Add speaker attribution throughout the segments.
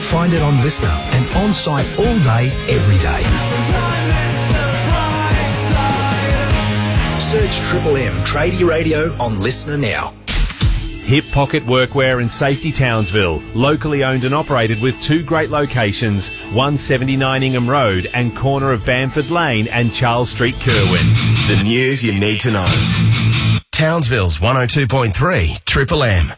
Speaker 1: Find it on Listener and on-site all day, every day. Search Triple M Tradie Radio on Listener now.
Speaker 2: Hip Pocket Workwear and Safety Townsville, locally owned and operated with 2 great locations, 179 Ingham Road and corner of Bamford Lane and Charles Street, Kerwin.
Speaker 3: The news you need to know. Townsville's 102.3 Triple M.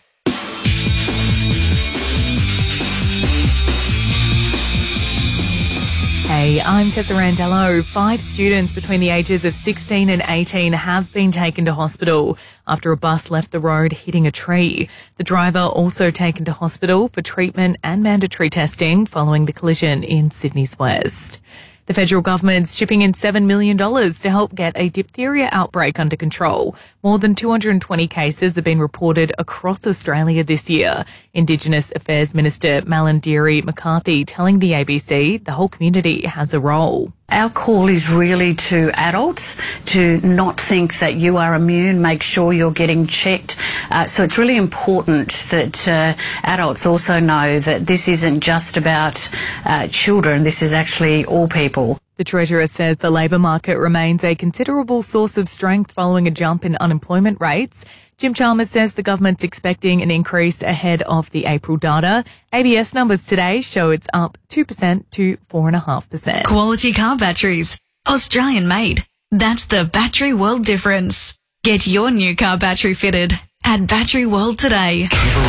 Speaker 4: Hey, I'm Tessa Randello. 5 students between the ages of 16 and 18 have been taken to hospital after a bus left the road hitting a tree. The driver also taken to hospital for treatment and mandatory testing following the collision in Sydney's West. The federal government's chipping in $7 million to help get a diphtheria outbreak under control. More than 220 cases have been reported across Australia this year. Indigenous Affairs Minister Malarndirri McCarthy telling the ABC the whole community has a role.
Speaker 5: Our call is really to adults to not think that you are immune, make sure you're getting checked. So it's really important that adults also know that this isn't just about children, this is actually all people.
Speaker 4: The Treasurer says the labour market remains a considerable source of strength following a jump in unemployment rates. Jim Chalmers says the government's expecting an increase ahead of the April data. ABS numbers today show it's up 2% to 4.5%.
Speaker 6: Quality car batteries. Australian made. That's the Battery World difference. Get your new car battery fitted at Battery World today.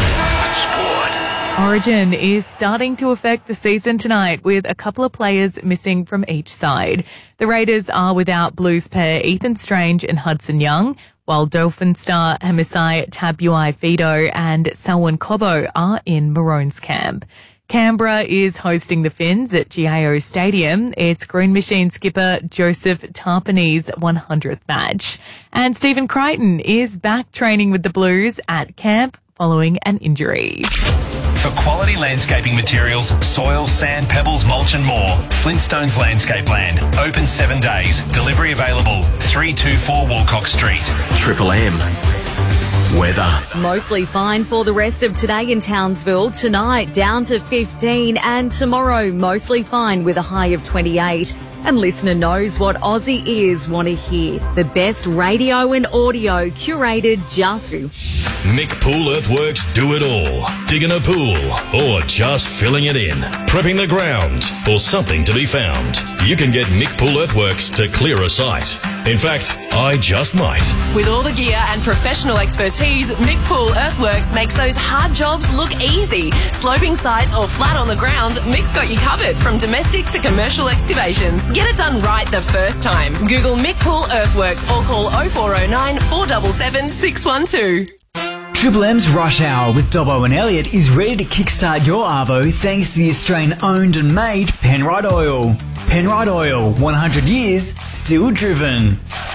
Speaker 4: Origin is starting to affect the season tonight with a couple of players missing from each side. The Raiders are without Blues pair Ethan Strange and Hudson Young, while Dolphin star Hamisai Tabuai-Fidow and Selwyn Cobbo are in Maroons camp. Canberra is hosting the Finns at GIO Stadium. It's Green Machine skipper Joseph Tarpany's 100th match. And Stephen Crichton is back training with the Blues at camp following an injury.
Speaker 7: For quality landscaping materials, soil, sand, pebbles, mulch and more, Flintstones Landscape Land. Open 7 days. Delivery available. 324 Walcock Street.
Speaker 3: Triple M. Weather.
Speaker 8: Mostly fine for the rest of today in Townsville. Tonight down to 15 and tomorrow mostly fine with a high of 28. And Listener knows what Aussie ears want to hear. The best radio and audio curated just to
Speaker 9: Mick Pool Earthworks do it all. Digging a pool or just filling it in. Prepping the ground or something to be found. You can get Mick Pool Earthworks to clear a site. In fact, I just might.
Speaker 10: With all the gear and professional expertise, Mick Pool Earthworks makes those hard jobs look easy. Sloping sites or flat on the ground, Mick's got you covered from domestic to commercial excavations. Get it done right the first time. Google Mick Pool Earthworks or call 0409 477 612.
Speaker 11: Triple M's Rush Hour with Dobbo and Elliott is ready to kickstart your Arvo thanks to the Australian-owned and made Penrite Oil. Penrite Oil, 100 years, still driven.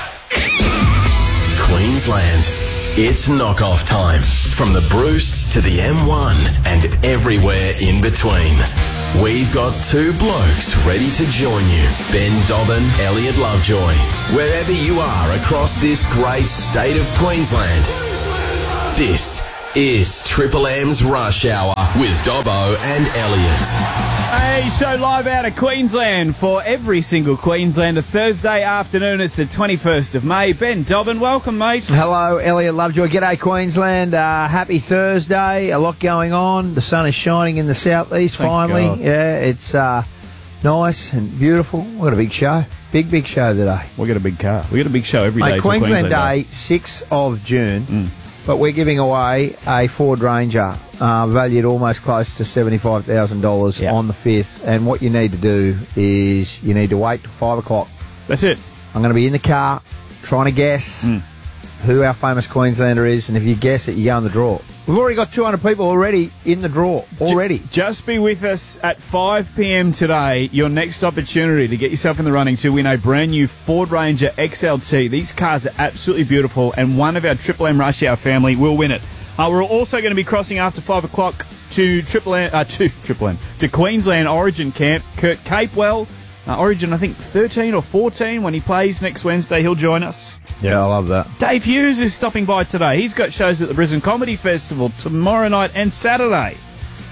Speaker 3: Queensland. It's knockoff time. From the Bruce to the M1 and everywhere in between. We've got 2 blokes ready to join you. Ben Dobbin, Elliott Lovejoy. Wherever you are across this great state of Queensland. This is Triple M's Rush Hour with Dobbo and Elliott.
Speaker 12: A show live out of Queensland for every single Queenslander. Thursday afternoon, it's the 21st of May. Ben Dobbin, welcome, mate.
Speaker 13: Hello, Elliott Lovejoy. G'day, Queensland. Happy Thursday. A lot going on. The sun is shining in the southeast finally.
Speaker 12: God.
Speaker 13: Yeah, it's nice and beautiful. We've got a big show. Big show today.
Speaker 12: We've got a big car. We've got a big show every day.
Speaker 13: Queensland Day, 6th of June. But we're giving away a Ford Ranger valued almost close to $75,000 on the 5th. And what you need to do is you need to wait till 5 o'clock.
Speaker 12: That's it.
Speaker 13: I'm going to be in the car trying to guess who our famous Queenslander is. And if you guess it, you go in the draw. We've already got 200 people already in the draw.
Speaker 12: Just be with us at 5 p.m. today. Your next opportunity to get yourself in the running to win a brand new Ford Ranger XLT. These cars are absolutely beautiful, and one of our Triple M Rush Hour family will win it. We're also going to be crossing after 5 o'clock to Queensland Origin camp. Kurt Capewell, Origin, I think 13 or 14 when he plays next Wednesday. He'll join us.
Speaker 13: Yeah, I love that.
Speaker 12: Dave Hughes is stopping by today. He's got shows at the Brisbane Comedy Festival tomorrow night and Saturday.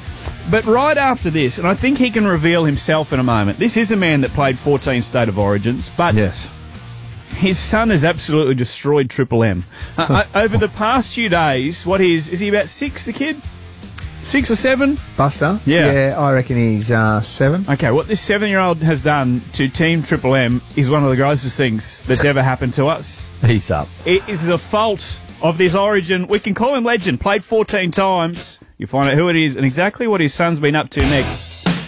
Speaker 12: But right after this, and I think he can reveal himself in a moment, this is a man that played 14 State of Origins, but his son has absolutely destroyed Triple M. Over the past few days, is he about 6, the kid? 6 or 7?
Speaker 13: Buster?
Speaker 12: Yeah.
Speaker 13: I reckon he's 7.
Speaker 12: Okay, what this 7-year-old has done to Team Triple M is one of the grossest things that's ever happened to us.
Speaker 13: He's up.
Speaker 12: It is the fault of this Origin. We can call him legend. Played 14 times. You'll find out who it is and exactly what his son's been up to next.